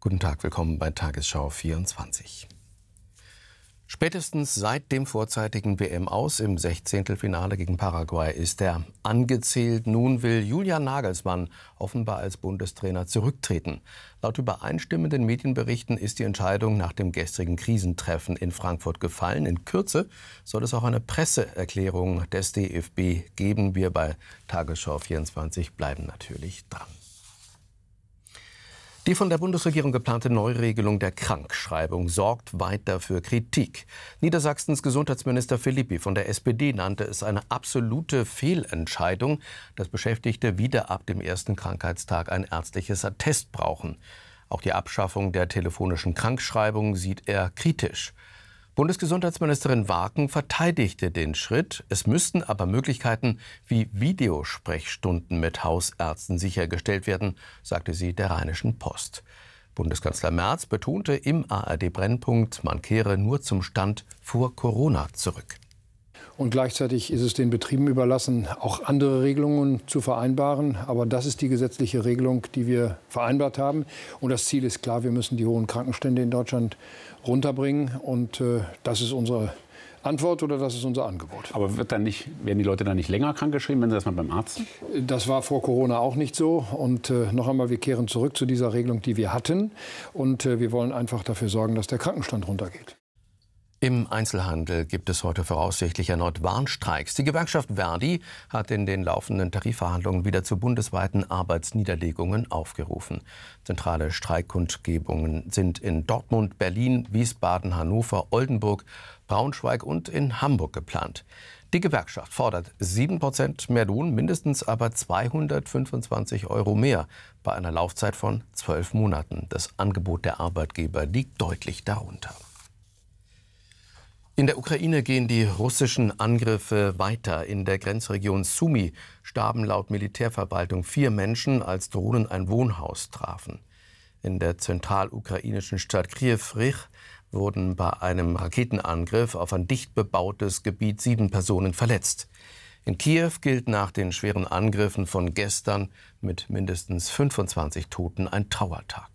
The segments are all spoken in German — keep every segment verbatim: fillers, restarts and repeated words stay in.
Guten Tag, willkommen bei Tagesschau vierundzwanzig. Spätestens seit dem vorzeitigen W M-Aus im Sechzehntelfinale gegen Paraguay ist er angezählt. Nun will Julian Nagelsmann offenbar als Bundestrainer zurücktreten. Laut übereinstimmenden Medienberichten ist die Entscheidung nach dem gestrigen Krisentreffen in Frankfurt gefallen. In Kürze soll es auch eine Presseerklärung des D F B geben. Wir bei Tagesschau vierundzwanzig bleiben natürlich dran. Die von der Bundesregierung geplante Neuregelung der Krankschreibung sorgt weiter für Kritik. Niedersachsens Gesundheitsminister Philippi von der S P D nannte es eine absolute Fehlentscheidung, dass Beschäftigte wieder ab dem ersten Krankheitstag ein ärztliches Attest brauchen. Auch die Abschaffung der telefonischen Krankschreibung sieht er kritisch. Bundesgesundheitsministerin Warken verteidigte den Schritt. Es müssten aber Möglichkeiten wie Videosprechstunden mit Hausärzten sichergestellt werden, sagte sie der Rheinischen Post. Bundeskanzler Merz betonte im A R D-Brennpunkt, man kehre nur zum Stand vor Corona zurück. Und gleichzeitig ist es den Betrieben überlassen, auch andere Regelungen zu vereinbaren. Aber das ist die gesetzliche Regelung, die wir vereinbart haben. Und das Ziel ist klar, wir müssen die hohen Krankenstände in Deutschland runterbringen. Und äh, das ist unsere Antwort oder das ist unser Angebot. Aber wird dann nicht, werden die Leute dann nicht länger krankgeschrieben, wenn sie das mal beim Arzt sind? Das war vor Corona auch nicht so. Und äh, noch einmal, wir kehren zurück zu dieser Regelung, die wir hatten. Und äh, wir wollen einfach dafür sorgen, dass der Krankenstand runtergeht. Im Einzelhandel gibt es heute voraussichtlich erneut Warnstreiks. Die Gewerkschaft Verdi hat in den laufenden Tarifverhandlungen wieder zu bundesweiten Arbeitsniederlegungen aufgerufen. Zentrale Streikkundgebungen sind in Dortmund, Berlin, Wiesbaden, Hannover, Oldenburg, Braunschweig und in Hamburg geplant. Die Gewerkschaft fordert sieben Prozent mehr Lohn, mindestens aber zweihundertfünfundzwanzig Euro mehr bei einer Laufzeit von zwölf Monaten. Das Angebot der Arbeitgeber liegt deutlich darunter. In der Ukraine gehen die russischen Angriffe weiter. In der Grenzregion Sumy starben laut Militärverwaltung vier Menschen, als Drohnen ein Wohnhaus trafen. In der zentralukrainischen Stadt Kryvyi wurden bei einem Raketenangriff auf ein dicht bebautes Gebiet sieben Personen verletzt. In Kiew gilt nach den schweren Angriffen von gestern mit mindestens fünfundzwanzig Toten ein Trauertag.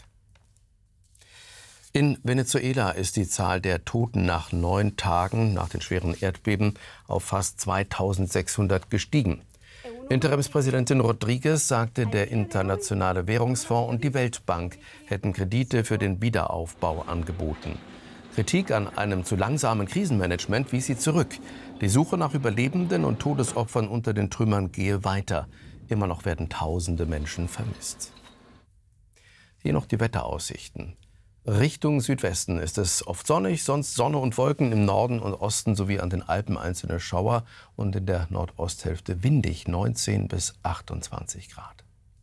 In Venezuela ist die Zahl der Toten nach neun Tagen nach den schweren Erdbeben auf fast zweitausendsechshundert gestiegen. Interimspräsidentin Rodriguez sagte, der Internationale Währungsfonds und die Weltbank hätten Kredite für den Wiederaufbau angeboten. Kritik an einem zu langsamen Krisenmanagement wies sie zurück. Die Suche nach Überlebenden und Todesopfern unter den Trümmern gehe weiter. Immer noch werden tausende Menschen vermisst. Hier noch die Wetteraussichten. Richtung Südwesten ist es oft sonnig, sonst Sonne und Wolken, im Norden und Osten sowie an den Alpen einzelne Schauer und in der Nordosthälfte windig, neunzehn bis achtundzwanzig Grad.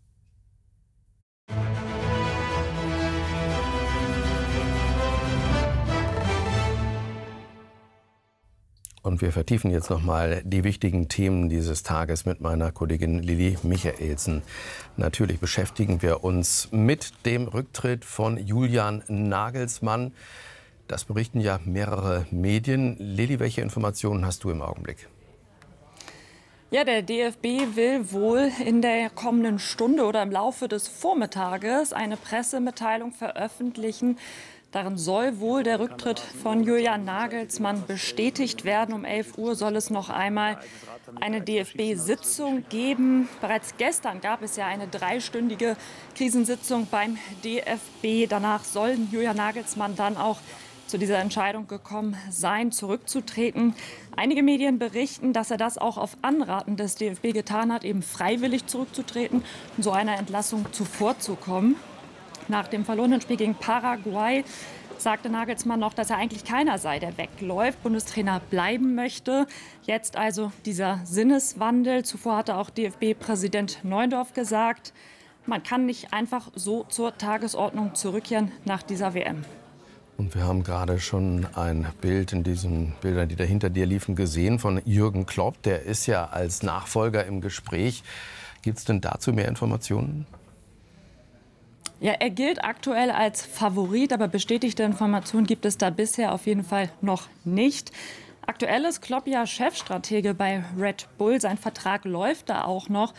Und wir vertiefen jetzt noch mal die wichtigen Themen dieses Tages mit meiner Kollegin Lilly Michaelsen. Natürlich beschäftigen wir uns mit dem Rücktritt von Julian Nagelsmann. Das berichten ja mehrere Medien. Lilly, welche Informationen hast du im Augenblick? Ja, der D F B will wohl in der kommenden Stunde oder im Laufe des Vormittages eine Pressemitteilung veröffentlichen. Darin soll wohl der Rücktritt von Julian Nagelsmann bestätigt werden. Um elf Uhr soll es noch einmal eine D F B-Sitzung geben. Bereits gestern gab es ja eine dreistündige Krisensitzung beim D F B. Danach soll Julian Nagelsmann dann auch zu dieser Entscheidung gekommen sein, zurückzutreten. Einige Medien berichten, dass er das auch auf Anraten des D F B getan hat, eben freiwillig zurückzutreten und so einer Entlassung zuvorzukommen. Nach dem verlorenen Spiel gegen Paraguay sagte Nagelsmann noch, dass er eigentlich keiner sei, der wegläuft, Bundestrainer bleiben möchte. Jetzt also dieser Sinneswandel. Zuvor hatte auch D F B-Präsident Neudorf gesagt, man kann nicht einfach so zur Tagesordnung zurückkehren nach dieser W M. Und wir haben gerade schon ein Bild in diesen Bildern, die da hinter dir liefen, gesehen von Jürgen Klopp. Der ist ja als Nachfolger im Gespräch. Gibt es denn dazu mehr Informationen? Ja, er gilt aktuell als Favorit, aber bestätigte Informationen gibt es da bisher auf jeden Fall noch nicht. Aktuell ist Klopp ja Chefstratege bei Red Bull. Sein Vertrag läuft da auch noch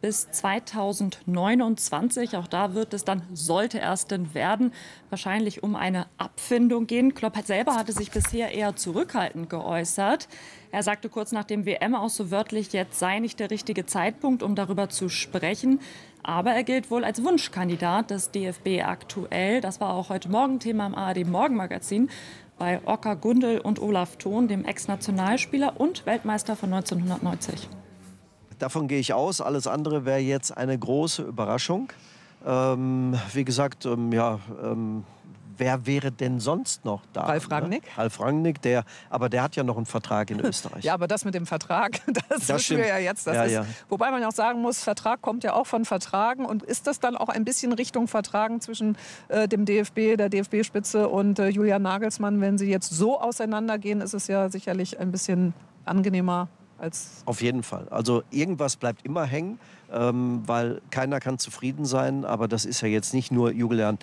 bis zweitausendneunundzwanzig. Auch da wird es dann, sollte es denn werden, wahrscheinlich um eine Abfindung gehen. Klopp selber hatte sich bisher eher zurückhaltend geäußert. Er sagte kurz nach dem W M-Aus so wörtlich, jetzt sei nicht der richtige Zeitpunkt, um darüber zu sprechen. Aber er gilt wohl als Wunschkandidat des D F B aktuell. Das war auch heute Morgen Thema im A R D-Morgenmagazin bei Oskar Gundel und Olaf Thon, dem Ex-Nationalspieler und Weltmeister von neunzehnhundertneunzig. Davon gehe ich aus. Alles andere wäre jetzt eine große Überraschung. Ähm, wie gesagt, ähm, ja, ähm, wer wäre denn sonst noch da? Ralf Rangnick. Ne? Ralf Rangnick, der, aber der hat ja noch einen Vertrag in Österreich. Ja, aber das mit dem Vertrag, das, Das wissen stimmt. wir ja jetzt. Das Ja, ist, ja. Wobei man auch sagen muss, Vertrag kommt ja auch von Vertragen. Und ist das dann auch ein bisschen Richtung Vertragen zwischen äh, dem D F B, der D F B-Spitze und äh, Julian Nagelsmann? Wenn sie jetzt so auseinandergehen, ist es ja sicherlich ein bisschen angenehmer als... Auf jeden Fall. Also irgendwas bleibt immer hängen, ähm, weil keiner kann zufrieden sein. Aber das ist ja jetzt nicht nur Julian